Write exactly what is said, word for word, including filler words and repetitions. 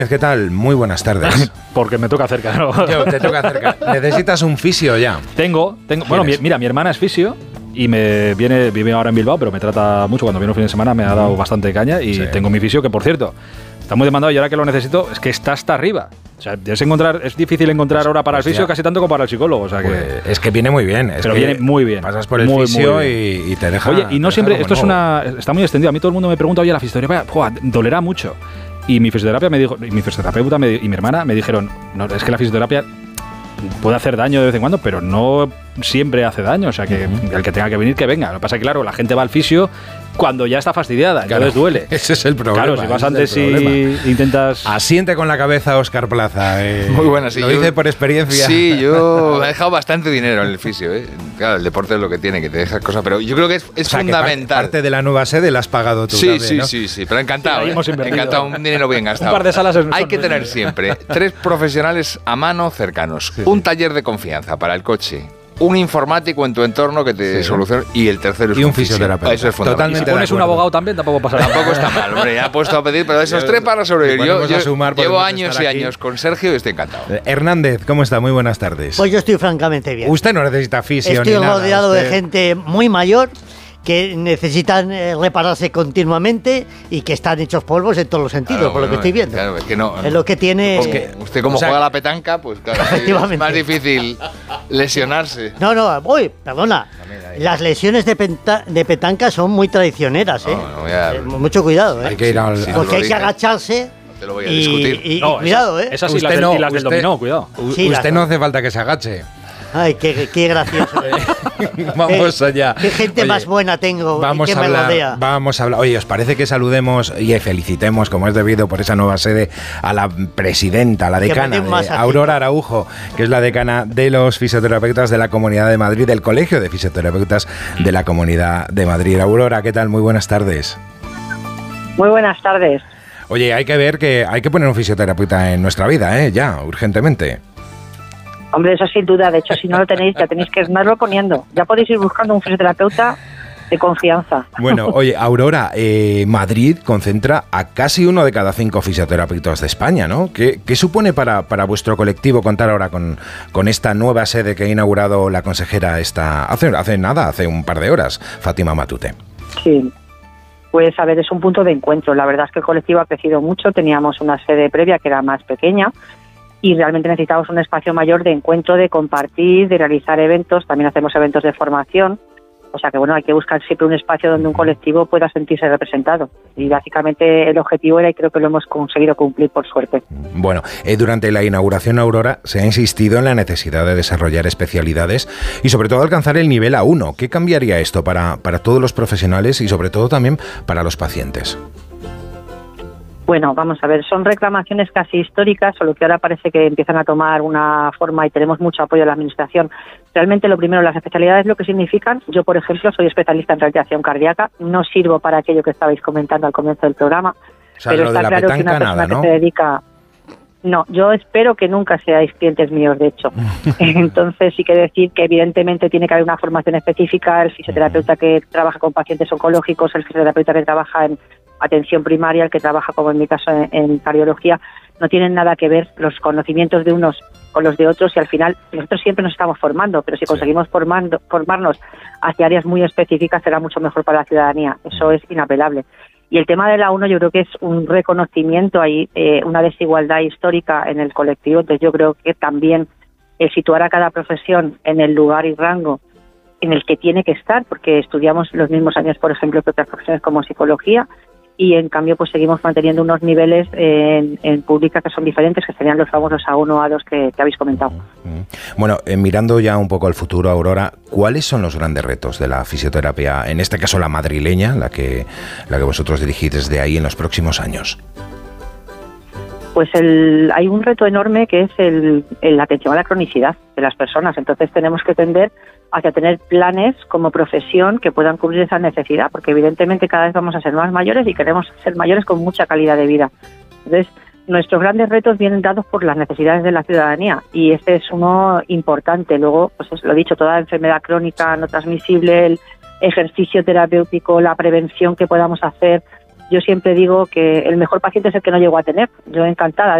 ¿Qué tal? Muy buenas tardes. Porque me toca cerca, ¿no? Yo, te toca cerca. ¿Necesitas un fisio ya? Tengo, tengo. Bueno, mi, mira, mi hermana es fisio y me viene, vive ahora en Bilbao, pero me trata mucho. Cuando viene un fin de semana me ha dado bastante caña y sí. Tengo mi fisio que, por cierto, está muy demandado y ahora que lo necesito es que está hasta arriba. O sea, es, encontrar, es difícil encontrar pues, hora para pues el fisio ya. Casi tanto como para el psicólogo. O sea que, pues es que viene muy bien. Es pero que viene muy bien. Pasas por el muy, fisio muy y, y te deja. Oye, y no siempre, esto es una, está muy extendido. A mí todo el mundo me pregunta, oye, la fisioterapia, ¡buah!, dolerá mucho. Y mi fisioterapia me dijo, y mi fisioterapeuta me, y mi hermana me dijeron, no, es que la fisioterapia puede hacer daño de vez en cuando, pero no siempre hace daño. O sea, que uh-huh. el que tenga que venir, que venga. Lo que pasa es que, claro, la gente va al fisio cuando ya está fastidiada, claro, entonces duele. Ese es el problema. Claro, si vas antes y intentas... Asiente con la cabeza Óscar Plaza. Eh. Muy buena, sí. Lo yo, dice por experiencia. Sí, yo me he dejado bastante dinero en el fisio. ¿eh? Claro, el deporte es lo que tiene, que te dejas cosas, pero yo creo que es, es o sea, fundamental. Que parte de la nueva sede la has pagado tú sí, también, sí, ¿no? sí, sí, pero encantado. Sí, ¿eh? Encantado, un dinero bien gastado. Un par de salas en Hay que tener siempre tres profesionales a mano cercanos. Sí, un sí. taller de confianza para el coche. Un informático en tu entorno que te sí, solucione y el tercero es y un, un fisioterapeuta. Eso es fundamental. Y si pones un abogado también tampoco pasa nada. Tampoco está mal, hombre, ya ha puesto a pedir, pero de esos tres para sobrevivir. Yo, yo sumar, llevo años y años con Sergio y estoy encantado. Hernández, ¿cómo está? Muy buenas tardes. Pues yo estoy francamente bien. Usted no necesita fisio Estoy ni nada. Estoy rodeado usted... de gente muy mayor que necesitan eh, repararse continuamente y que están hechos polvos en todos los sentidos, claro, por lo bueno, que estoy viendo. Claro, es que no. Es lo que tiene. Es que usted, como o sea, juega la petanca, pues claro, es más difícil lesionarse. No, no, voy, perdona. Las lesiones de, penta, de petanca son muy traicioneras, ¿eh? No, no, ya, eh mucho cuidado, ¿eh? Hay que ir al. Sí, porque hay que agacharse. No te lo voy a discutir. Y, y, no, y cuidado, esas, ¿eh? Esas sí, usted las, del, no, y las del usted, dominó, cuidado. Sí, usted no hace falta que se agache. Ay, qué, qué gracioso. Vamos qué, allá. Qué gente Oye, más buena tengo vamos y que a hablar, me rodea. Vamos a hablar. Oye, ¿os parece que saludemos y felicitemos, como es debido por esa nueva sede, a la presidenta, a la decana, de Aurora Araujo, que es la decana de los fisioterapeutas de la Comunidad de Madrid, del Colegio de Fisioterapeutas de la Comunidad de Madrid? Aurora, ¿qué tal? Muy buenas tardes. Muy buenas tardes. Oye, hay que ver que hay que poner un fisioterapeuta en nuestra vida, ¿eh? Ya, urgentemente. Hombre, eso sin duda. De hecho, si no lo tenéis, ya tenéis que irnoslo poniendo. Ya podéis ir buscando un fisioterapeuta de confianza. Bueno, oye, Aurora, eh, Madrid concentra a casi uno de cada cinco fisioterapeutas de España, ¿no? ¿Qué, qué supone para, para vuestro colectivo contar ahora con, con esta nueva sede que ha inaugurado la consejera esta, hace, hace nada, hace un par de horas, Fátima Matute? Sí. Pues, a ver, es un punto de encuentro. La verdad es que el colectivo ha crecido mucho. Teníamos una sede previa que era más pequeña y realmente necesitamos un espacio mayor de encuentro, de compartir, de realizar eventos. También hacemos eventos de formación. O sea que, bueno, hay que buscar siempre un espacio donde un colectivo pueda sentirse representado. Y básicamente el objetivo era, y creo que lo hemos conseguido cumplir, por suerte. Bueno, eh, durante la inauguración, Aurora, se ha insistido en la necesidad de desarrollar especialidades y sobre todo alcanzar el nivel A uno. ¿Qué cambiaría esto para, para todos los profesionales y sobre todo también para los pacientes? Bueno, vamos a ver, son reclamaciones casi históricas, solo que ahora parece que empiezan a tomar una forma y tenemos mucho apoyo de la Administración. Realmente, lo primero, las especialidades, lo que significan. Yo, por ejemplo, soy especialista en rehabilitación cardíaca, no sirvo para aquello que estabais comentando al comienzo del programa, o sea, pero lo está de la claro petanca, que una persona nada, ¿no? que se dedica... No, yo espero que nunca seáis clientes míos, de hecho. Entonces, sí que decir que evidentemente tiene que haber una formación específica, el fisioterapeuta que trabaja con pacientes oncológicos, el fisioterapeuta que trabaja en atención primaria, el que trabaja, como en mi caso, en, en cardiología, no tienen nada que ver los conocimientos de unos con los de otros y al final nosotros siempre nos estamos formando, pero si conseguimos formando, formarnos hacia áreas muy específicas será mucho mejor para la ciudadanía. Eso es inapelable. Y el tema de la uno yo creo que es un reconocimiento, hay eh, una desigualdad histórica en el colectivo, entonces yo creo que también el situar a cada profesión en el lugar y rango en el que tiene que estar, porque estudiamos los mismos años, por ejemplo, que otras profesiones como psicología, y en cambio pues seguimos manteniendo unos niveles en, en pública que son diferentes, que serían los famosos A uno, A dos que, que habéis comentado. Bueno, eh, mirando ya un poco al futuro, Aurora, ¿cuáles son los grandes retos de la fisioterapia, en este caso la madrileña, la que, la que vosotros dirigís desde ahí en los próximos años? Pues el, hay un reto enorme que es el, el, la atención a la cronicidad de las personas. Entonces tenemos que tender hacia tener planes como profesión que puedan cubrir esa necesidad, porque evidentemente cada vez vamos a ser más mayores y queremos ser mayores con mucha calidad de vida. Entonces, nuestros grandes retos vienen dados por las necesidades de la ciudadanía y este es uno importante. Luego, pues es lo dicho, toda enfermedad crónica no transmisible, el ejercicio terapéutico, la prevención que podamos hacer yo siempre digo que el mejor paciente es el que no llegó a tener. Yo encantada